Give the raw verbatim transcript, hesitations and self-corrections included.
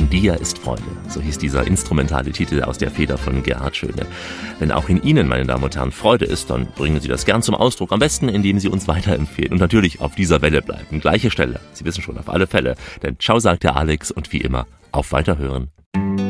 Dia ist Freude. So hieß dieser instrumentale Titel aus der Feder von Gerhard Schöne. Wenn auch in Ihnen, meine Damen und Herren, Freude ist, dann bringen Sie das gern zum Ausdruck. Am besten, indem Sie uns weiterempfehlen und natürlich auf dieser Welle bleiben. Gleiche Stelle. Sie wissen schon, auf alle Fälle. Denn ciao, sagt der Alex und wie immer, auf Weiterhören.